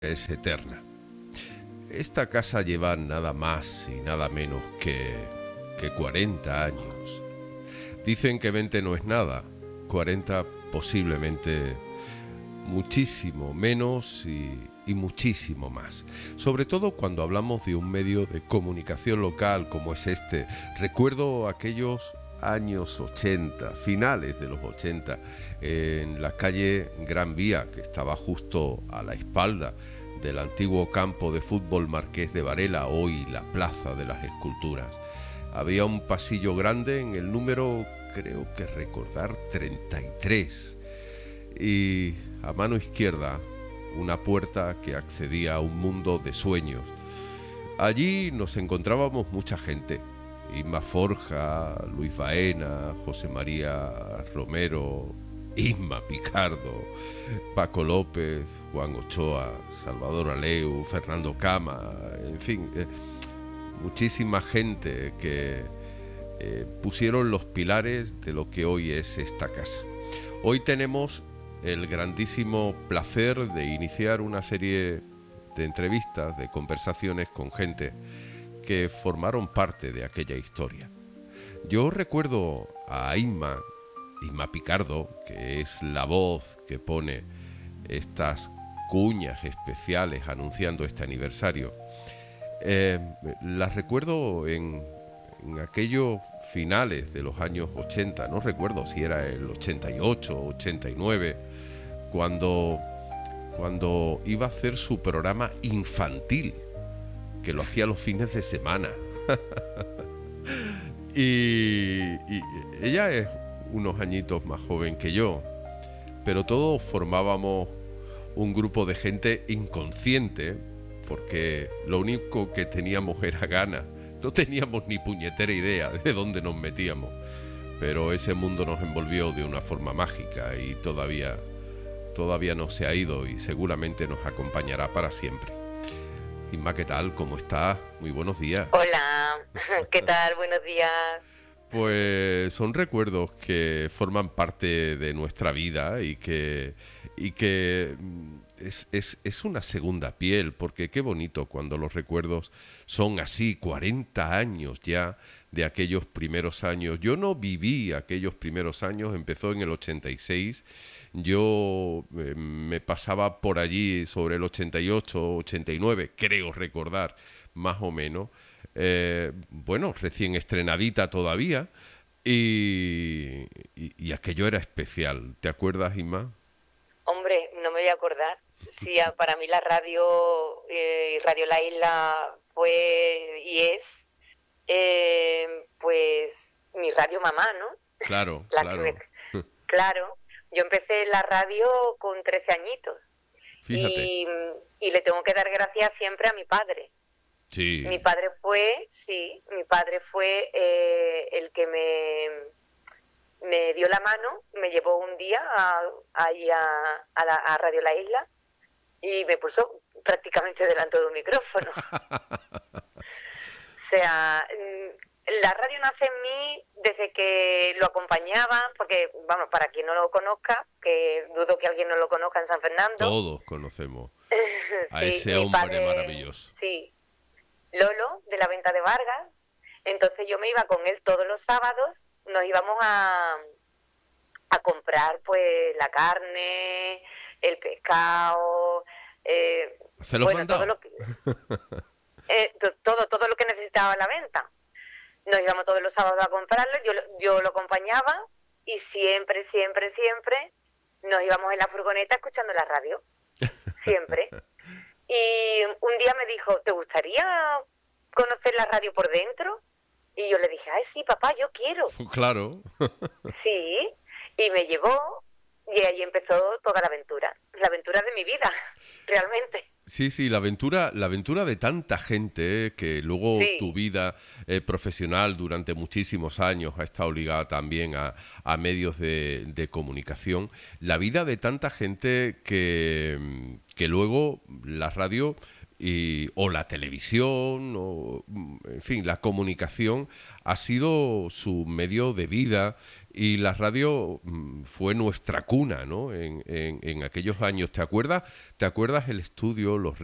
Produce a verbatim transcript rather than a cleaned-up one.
es eterna. Esta casa lleva nada más y nada menos que, que cuarenta años. Dicen que veinte no es nada, cuarenta posiblemente muchísimo menos y, y muchísimo más. Sobre todo cuando hablamos de un medio de comunicación local como es este. Recuerdo aquellos años ochenta, finales de los ochenta, en la calle Gran Vía, que estaba justo a la espalda del antiguo campo de fútbol Marqués de Varela, hoy la Plaza de las Esculturas. Había un pasillo grande en el número, creo que recordar, treinta y tres. Y a mano izquierda, una puerta que accedía a un mundo de sueños. Allí nos encontrábamos mucha gente. Inma Forja, Luis Baena, José María Romero, Inma Picardo, Paco López, Juan Ochoa, Salvador Aleu, Fernando Cama, en fin, eh, muchísima gente que eh, pusieron los pilares de lo que hoy es esta casa. Hoy tenemos el grandísimo placer de iniciar una serie de entrevistas, de conversaciones con gente que formaron parte de aquella historia. Yo recuerdo a Inma, Inma Picardo, que es la voz que pone estas cuñas especiales anunciando este aniversario. Eh, las recuerdo en, en aquellos finales de los años ochenta, no recuerdo si era el ochenta y ocho o ochenta y nueve, cuando, cuando iba a hacer su programa infantil, que lo hacía los fines de semana. y, y ella es unos añitos más joven que yo, pero todos formábamos un grupo de gente inconsciente, porque lo único que teníamos era ganas. No teníamos ni puñetera idea de dónde nos metíamos, pero ese mundo nos envolvió de una forma mágica y todavía, todavía no se ha ido y seguramente nos acompañará para siempre. Inma, ¿qué tal? ¿Cómo estás? Muy buenos días. Hola, ¿qué tal? Buenos días. Pues son recuerdos que forman parte de nuestra vida y que, y que es, es, es una segunda piel, porque qué bonito cuando los recuerdos son así, cuarenta años ya de aquellos primeros años. Yo no viví aquellos primeros años, empezó en el ochenta y seis. Yo eh, me pasaba por allí sobre el ochenta y ocho, ochenta y nueve, creo recordar, más o menos. Eh, bueno, recién estrenadita todavía, y, y, y aquello era especial. ¿Te acuerdas, Inma? Hombre, no me voy a acordar. Sí, a- para mí la radio, eh, Radio La Isla fue y es, eh, pues, mi radio mamá, ¿no? Claro, La que me... claro. Claro, yo empecé en la radio con trece añitos Fíjate. y, y le tengo que dar gracias siempre a mi padre. Mi Sí. padre fue, sí, mi padre fue eh, el que me, me dio la mano, me llevó un día a, ahí a, a, la, a Radio La Isla y me puso prácticamente delante de un micrófono. O sea, la radio nace en mí desde que lo acompañaba, porque, vamos, para quien no lo conozca, que dudo que alguien no lo conozca en San Fernando. Todos conocemos a Sí, ese mi hombre padre, maravilloso. sí, Lolo, de la Venta de Vargas. Entonces yo me iba con él todos los sábados, nos íbamos a, a comprar pues la carne, el pescado, eh, ¿Se los bueno, todo mandado? lo que eh, to- todo todo lo que necesitaba la venta. Nos íbamos todos los sábados a comprarlo, yo lo- yo lo acompañaba y siempre, siempre, siempre nos íbamos en la furgoneta escuchando la radio, siempre. Y un día me dijo, ¿te gustaría conocer la radio por dentro? Y yo le dije, ay, sí, papá, yo quiero. Claro. Sí, y me llevó y ahí empezó toda la aventura, la aventura de mi vida, realmente. Sí, sí, la aventura, la aventura de tanta gente, eh, que luego tu Sí, vida eh, profesional durante muchísimos años ha estado ligada también a, a medios de, de comunicación. La vida de tanta gente que, mm, que luego la radio y, o la televisión, o, mm, en fin, la comunicación ha sido su medio de vida Y la radio mm, fue nuestra cuna, ¿no? En, en, en aquellos años. ¿Te acuerdas? ¿Te acuerdas el estudio, los